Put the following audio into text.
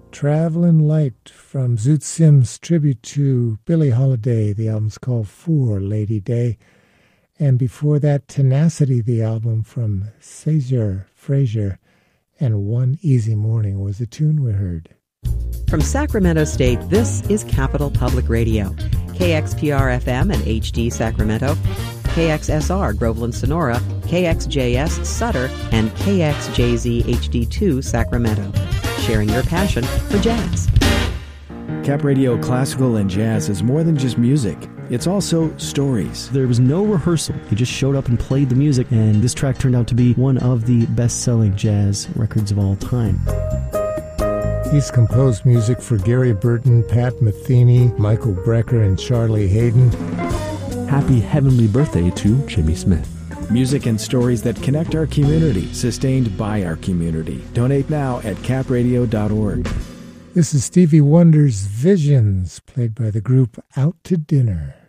Travelin' Light from Zoot Sims' tribute to Billie Holiday. The album's called For Lady Day. And before that, Tenacity, the album from Cesar Frazier. And One Easy Morning was the tune we heard. From Sacramento State, this is Capital Public Radio. KXPR-FM and HD Sacramento, KXSR Groveland Sonora, KXJS Sutter, and KXJZ HD2 Sacramento. Sharing your passion for jazz. Cap Radio Classical and Jazz is more than just music. It's also stories. There was no rehearsal. He just showed up and played the music, and this track turned out to be one of the best-selling jazz records of all time. He's composed music for Gary Burton, Pat Metheny, Michael Brecker, and Charlie Hayden. Happy heavenly birthday to Jimmy Smith. Music and stories that connect our community, sustained by our community. Donate now at capradio.org. This is Stevie Wonder's Visions, played by the group Out to Dinner.